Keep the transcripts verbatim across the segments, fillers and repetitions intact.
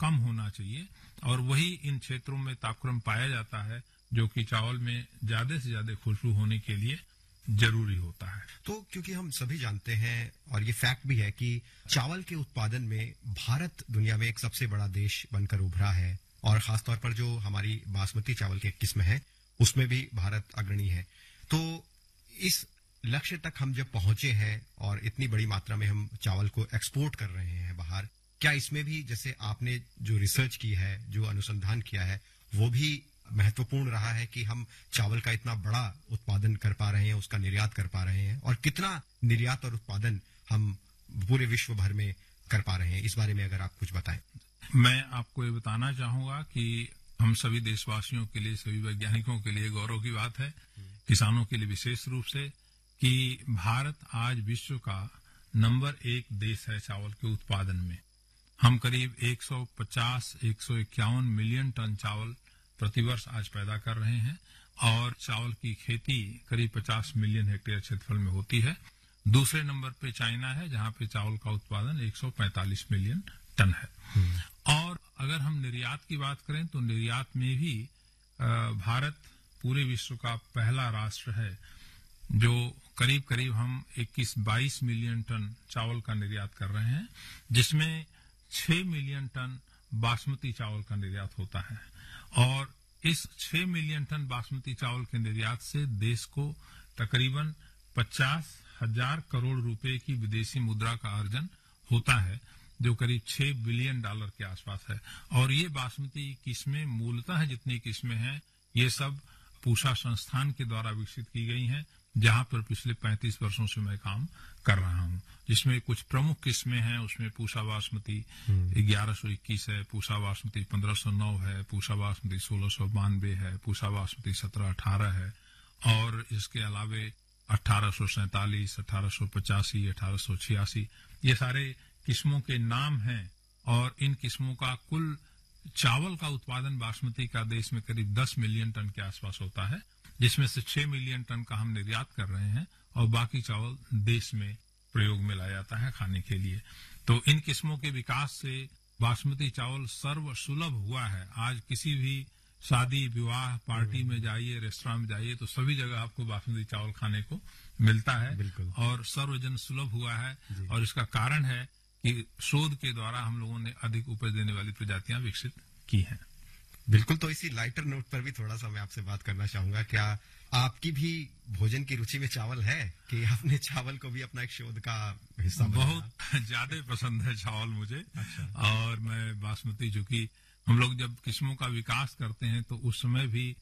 कम होना चाहिए और वही इन क्षेत्रों में तापक्रम पाया जाता है जो कि चावल में ज्यादा से ज्यादा खुशबू होने के लिए जरूरी होता है। तो क्योंकि हम सभी जानते हैं और ये फैक्ट भी है कि चावल के उत्पादन में भारत दुनिया में एक सबसे बड़ा देश बनकर उभरा है और खासतौर पर जो हमारी बासमती चावल की किस्म है उसमें भी भारत अग्रणी है। तो इस लक्ष्य तक हम जब पहुंचे हैं और इतनी बड़ी मात्रा में हम चावल को एक्सपोर्ट कर रहे हैं बाहर, क्या इसमें भी जैसे आपने जो रिसर्च की है, जो अनुसंधान किया है, वो भी महत्वपूर्ण रहा है कि हम चावल का इतना बड़ा उत्पादन कर पा रहे हैं, उसका निर्यात कर पा रहे हैं और कितना निर्यात और उत्पादन हम पूरे विश्व भर में कर पा रहे हैं, इस बारे में अगर आप कुछ बताएं। मैं आपको ये बताना चाहूंगा कि हम सभी देशवासियों के लिए, सभी वैज्ञानिकों के लिए गौरव की बात है, किसानों के लिए विशेष रूप से, कि भारत आज विश्व का नंबर एक देश है चावल के उत्पादन में। हम करीब एक सौ पचास एक सौ इक्यावन मिलियन टन चावल प्रतिवर्ष आज पैदा कर रहे हैं और चावल की खेती करीब पचास मिलियन हेक्टेयर क्षेत्रफल में होती है। दूसरे नंबर पे चाइना है जहां पे चावल का उत्पादन एक सौ पैंतालीस मिलियन टन है। और अगर हम निर्यात की बात करें तो निर्यात में भी भारत पूरे विश्व का पहला राष्ट्र है जो करीब करीब हम इक्कीस बाईस मिलियन टन चावल का निर्यात कर रहे हैं, जिसमें छह मिलियन टन बासमती चावल का निर्यात होता है। और इस छह मिलियन टन बासमती चावल के निर्यात से देश को तकरीबन पचास हजार करोड़ रुपए की विदेशी मुद्रा का अर्जन होता है, जो करीब छह बिलियन डॉलर के आसपास है। और ये बासमती किस्में मूलतः जितनी किस्में हैं ये सब पूषा संस्थान के द्वारा विकसित की गई हैं, जहां पर पिछले पैंतीस वर्षों से मैं काम कर रहा हूं। जिसमें कुछ प्रमुख किस्में हैं, उसमें पूषा बासमती ग्यारह सौ इक्कीस है, पूषा बासमती पंद्रह सौ नौ है, पूषा बासमती सोलह सौ बानवे है, पूषा बासमती सत्रह अठारह है और इसके अलावे अठारह सौ सैंतालीस, अठारह सौ पचासी, अठारह सौ छियासी, ये सारे किस्मों के नाम हैं। और इन किस्मों का कुल चावल का उत्पादन बासमती का देश में करीब दस मिलियन टन के आसपास होता है, जिसमें से छह मिलियन टन का हम निर्यात कर रहे हैं और बाकी चावल देश में प्रयोग में लाया जाता है खाने के लिए। तो इन किस्मों के विकास से बासमती चावल सर्व सुलभ हुआ है। आज किसी भी शादी विवाह पार्टी में जाइए, रेस्टोरेंट में जाइए तो सभी जगह आपको बासमती चावल खाने को मिलता है और सर्वजन सुलभ हुआ है। और इसका कारण है कि शोध के द्वारा हम लोगों ने अधिक उपज देने वाली प्रजातियां विकसित की हैं। बिल्कुल। तो इसी लाइटर नोट पर भी थोड़ा सा मैं आपसे बात करना चाहूंगा, क्या आपकी भी भोजन की रुचि में चावल है कि आपने चावल को भी अपना एक शोध का हिस्सा बनाया? बहुत ज्यादा पसंद है चावल मुझे। अच्छा। और मैं बासमती, चूंकि हम लोग जब किस्मों का विकास करते हैं तो उस समय भी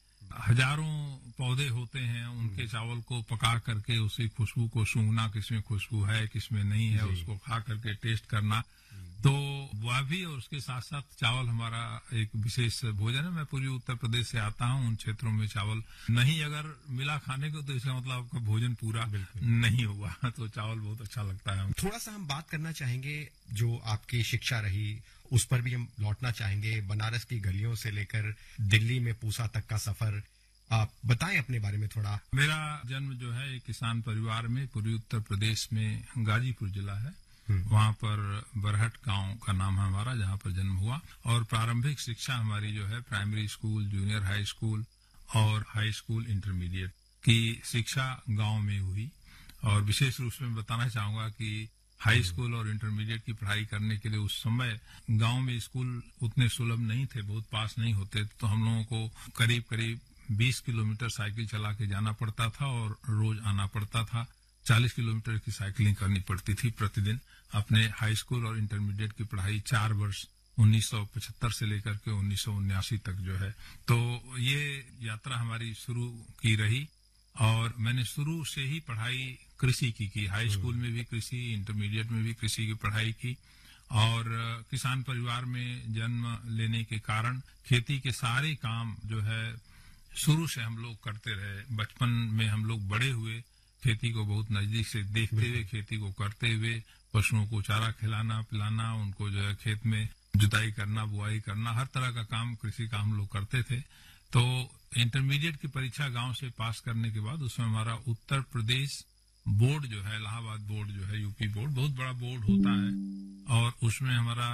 हजारों पौधे होते हैं, उनके चावल को पका करके उसी खुशबू को सूंघना, किसमें खुशबू है किसमें नहीं है, उसको खा करके टेस्ट करना, तो वह भी। और उसके साथ साथ चावल हमारा एक विशेष भोजन है। मैं पूर्वी उत्तर प्रदेश से आता हूँ, उन क्षेत्रों में चावल नहीं अगर मिला खाने को तो इसका मतलब आपका भोजन पूरा नहीं हुआ। तो चावल बहुत अच्छा लगता है। थोड़ा सा हम बात करना चाहेंगे जो आपकी शिक्षा रही, उस पर भी हम लौटना चाहेंगे। बनारस की गलियों से लेकर दिल्ली में पूसा तक का सफर, आप बताएं अपने बारे में थोड़ा। मेरा जन्म जो है एक किसान परिवार में पूर्वी उत्तर प्रदेश में गाजीपुर जिला है, वहां पर बरहट गांव का नाम है हमारा, जहां पर जन्म हुआ। और प्रारंभिक शिक्षा हमारी जो है primary school, junior high school और हाई स्कूल इंटरमीडिएट की शिक्षा गांव में हुई। और विशेष रूप से मैं बताना चाहूंगा कि हाई स्कूल और इंटरमीडिएट की पढ़ाई करने के लिए उस समय गांव में स्कूल उतने सुलभ नहीं थे, बहुत पास नहीं होते, तो हम लोगों को करीब करीब बीस किलोमीटर साइकिल चला के जाना पड़ता था और रोज आना पड़ता था। चालीस किलोमीटर की साइकिलिंग करनी पड़ती थी प्रतिदिन। अपने हाई स्कूल और इंटरमीडिएट की पढ़ाई चार वर्ष उन्नीस सौ पचहत्तर से लेकर के उन्नीस सौ उन्यासी तक जो है, तो ये यात्रा हमारी शुरू की रही। और मैंने शुरू से ही पढ़ाई कृषि की की हाई स्कूल में भी कृषि, इंटरमीडिएट में भी कृषि की पढ़ाई की। और किसान परिवार में जन्म लेने के कारण खेती के सारे काम जो है शुरू से हम लोग करते रहे। बचपन में हम लोग बड़े हुए खेती को बहुत नजदीक से देखते हुए, खेती को करते हुए, पशुओं को चारा खिलाना पिलाना, उनको जो है खेत में जुताई करना, बुआई करना, हर तरह का काम कृषि का हम लोग करते थे। तो इंटरमीडिएट की परीक्षा गांव से पास करने के बाद उसमें हमारा उत्तर प्रदेश बोर्ड जो है, इलाहाबाद बोर्ड जो है, यूपी बोर्ड, बहुत बड़ा बोर्ड होता है और उसमें हमारा